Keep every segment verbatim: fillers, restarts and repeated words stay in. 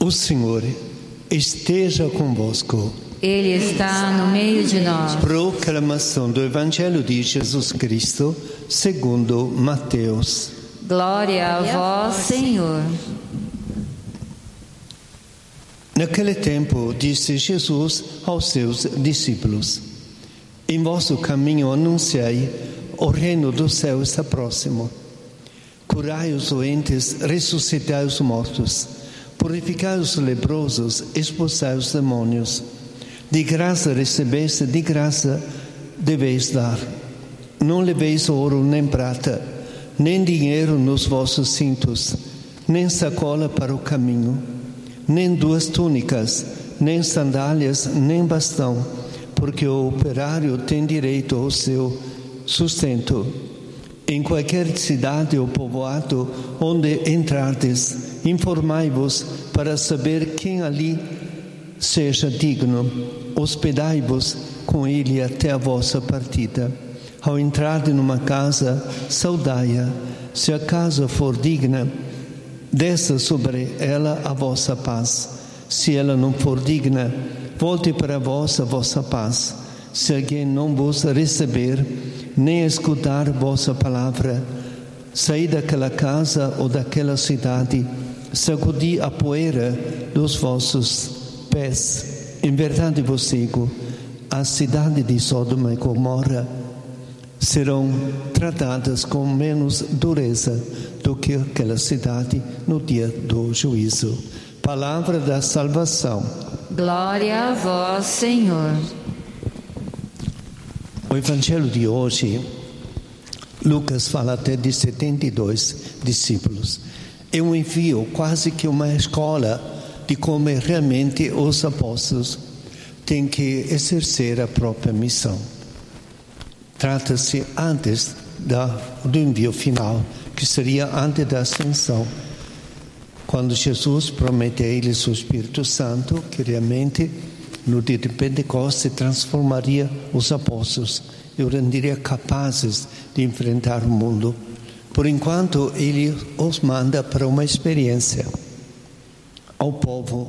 O Senhor esteja convosco. Ele está no meio de nós. Proclamação do Evangelho de Jesus Cristo, segundo Mateus. Glória a vós, Senhor. Naquele tempo, disse Jesus aos seus discípulos: em vosso caminho anunciai, o reino do céu está próximo. Curai os doentes, ressuscitai os mortos, purificai os leprosos, expulsai os demônios. De graça recebeste, de graça deveis dar. Não leveis ouro nem prata, nem dinheiro nos vossos cintos, nem sacola para o caminho, nem duas túnicas, nem sandálias, nem bastão, porque o operário tem direito ao seu sustento. Em qualquer cidade ou povoado onde entrardes, informai-vos para saber quem ali seja digno. Hospedai-vos com ele até a vossa partida. Ao entrar numa casa, saudai-a. Se a casa for digna, desça sobre ela a vossa paz. Se ela não for digna, volte para vós a vossa paz. Se alguém não vos receber, nem escutar vossa palavra, saí daquela casa ou daquela cidade, sacudi a poeira dos vossos pés. Em verdade vos digo, a cidade de Sodoma e Gomorra serão tratadas com menos dureza do que aquela cidade no dia do juízo. Palavra da salvação. Glória a vós, Senhor. O Evangelho de hoje, Lucas fala até de setenta e dois discípulos. É um envio, quase que uma escola de como realmente os apóstolos têm que exercer a própria missão. Trata-se antes da, do envio final, que seria antes da ascensão, quando Jesus promete a eles o Espírito Santo, que realmente no dia de Pentecostes transformaria os apóstolos e os renderia capazes de enfrentar o mundo. Por enquanto, ele os manda para uma experiência ao povo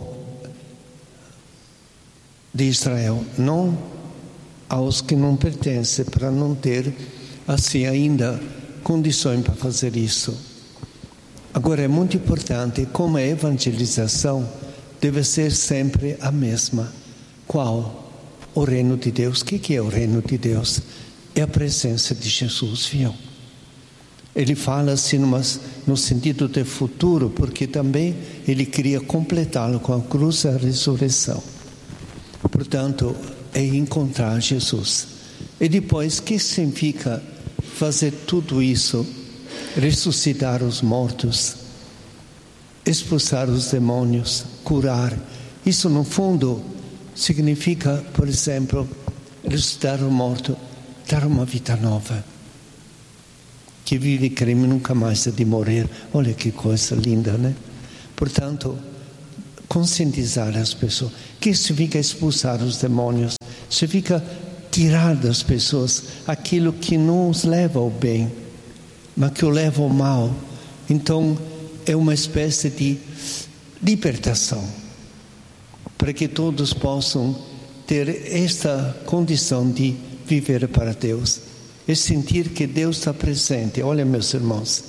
de Israel, não aos que não pertencem, para não ter assim ainda condições para fazer isso. Agora é muito importante como a evangelização deve ser sempre a mesma. Qual? O reino de Deus. O que é o reino de Deus? É a presença de Jesus, viu? Ele fala assim no sentido de futuro, porque também ele queria completá-lo com a cruz e a ressurreição. Portanto, é encontrar Jesus. E depois, o que significa fazer tudo isso? Ressuscitar os mortos, expulsar os demônios, curar. Isso, no fundo, significa, por exemplo, ressuscitar o morto, dar uma vida nova. Que vive creme nunca mais há de morrer. Olha que coisa linda, né? Portanto, conscientizar as pessoas. Que significa expulsar os demônios? Significa tirar das pessoas aquilo que não os leva ao bem, mas que o leva ao mal. Então, é uma espécie de libertação, para que todos possam ter esta condição de viver para Deus. É sentir que Deus está presente. Olha, meus irmãos,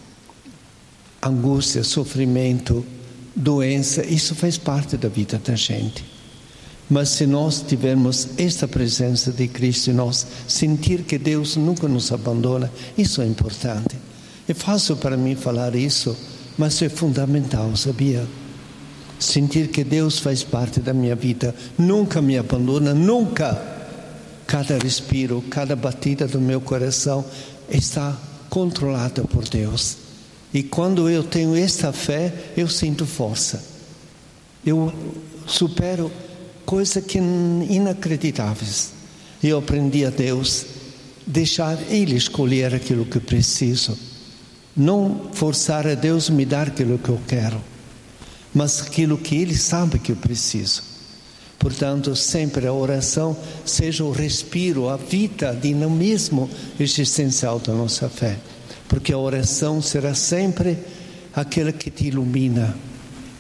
angústia, sofrimento, doença, isso faz parte da vida da gente. Mas se nós tivermos esta presença de Cristo em nós, sentir que Deus nunca nos abandona, isso é importante. É fácil para mim falar isso, mas é fundamental, sabia? Sentir que Deus faz parte da minha vida, nunca me abandona, nunca. Cada respiro, cada batida do meu coração está controlada por Deus. E quando eu tenho esta fé, eu sinto força. Eu supero coisas que inacreditáveis. Eu aprendi a Deus deixar Ele escolher aquilo que preciso. Não forçar a Deus me dar aquilo que eu quero, mas aquilo que Ele sabe que eu preciso. Portanto, sempre a oração seja o respiro, a vida, dinamismo existencial da nossa fé. Porque a oração será sempre aquela que te ilumina,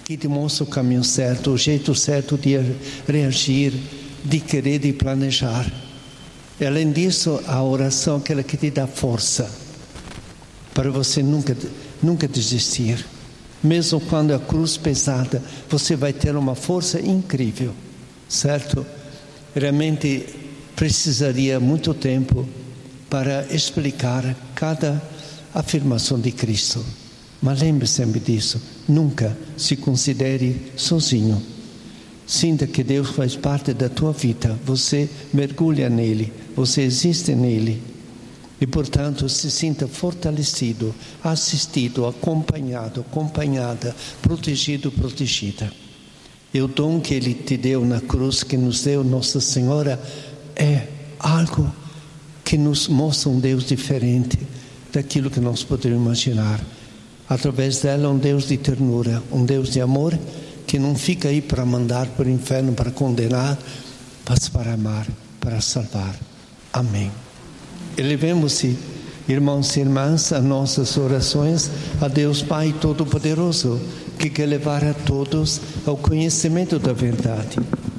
que te mostra o caminho certo, o jeito certo de reagir, de querer, de planejar. E além disso, a oração é aquela que te dá força para você nunca, nunca desistir. Mesmo quando a cruz pesada, você vai ter uma força incrível, certo? Realmente precisaria muito tempo para explicar cada afirmação de Cristo. Mas lembre sempre disso, nunca se considere sozinho. Sinta que Deus faz parte da tua vida, você mergulha nele, você existe nele. E, portanto, se sinta fortalecido, assistido, acompanhado, acompanhada, protegido, protegida. E o dom que Ele te deu na cruz, que nos deu Nossa Senhora, é algo que nos mostra um Deus diferente daquilo que nós podemos imaginar. Através dela, um Deus de ternura, um Deus de amor, que não fica aí para mandar para o inferno, para condenar, mas para amar, para salvar. Amém. Elevemos-se, irmãos e irmãs, a nossas orações a Deus Pai Todo-Poderoso, que quer levar a todos ao conhecimento da verdade.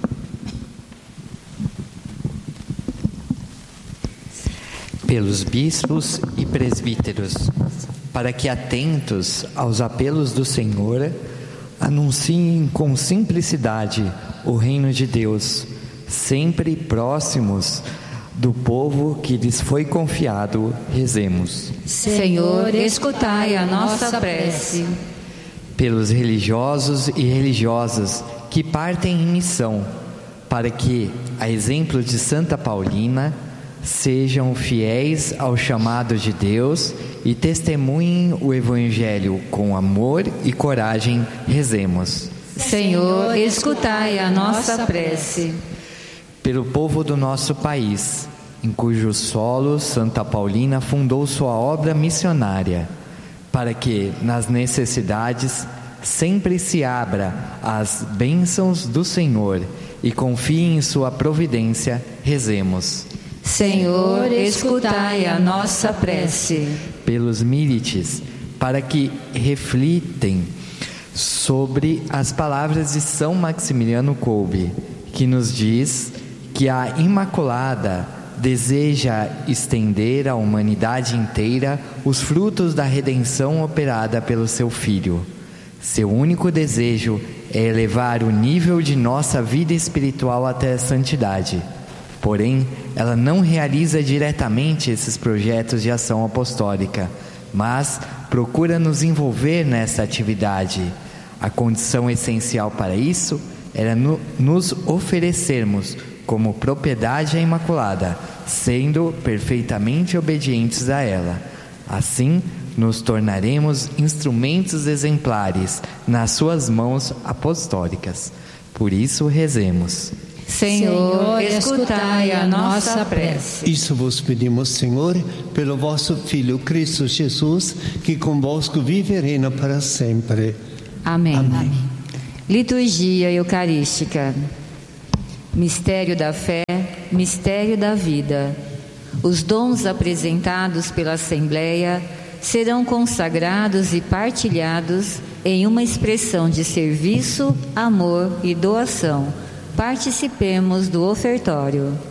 Pelos bispos e presbíteros, para que, atentos aos apelos do Senhor, anunciem com simplicidade o reino de Deus, sempre próximos do povo que lhes foi confiado, rezemos. Senhor, escutai a nossa prece. Pelos religiosos e religiosas que partem em missão, para que, a exemplo de Santa Paulina, sejam fiéis ao chamado de Deus e testemunhem o Evangelho com amor e coragem, rezemos. Senhor, escutai a nossa prece. Pelo povo do nosso país, em cujo solo Santa Paulina fundou sua obra missionária, para que, nas necessidades, sempre se abra às bênçãos do Senhor e confie em sua providência, rezemos. Senhor, escutai a nossa prece. Pelos milites, para que reflitem sobre as palavras de São Maximiliano Kolbe, que nos diz que a Imaculada deseja estender à humanidade inteira os frutos da redenção operada pelo seu Filho. Seu único desejo é elevar o nível de nossa vida espiritual até a santidade. Porém, ela não realiza diretamente esses projetos de ação apostólica, mas procura nos envolver nessa atividade. A condição essencial para isso era no, nos oferecermos como propriedade à Imaculada, sendo perfeitamente obedientes a ela. Assim, nos tornaremos instrumentos exemplares nas suas mãos apostólicas. Por isso, rezemos. Senhor, escutai a nossa prece. Isso vos pedimos, Senhor, pelo vosso Filho Cristo Jesus, que convosco vive e reina para sempre. Amém. Amém. Liturgia Eucarística. Mistério da fé, mistério da vida. Os dons apresentados pela Assembleia serão consagrados e partilhados em uma expressão de serviço, amor e doação. Participemos do ofertório.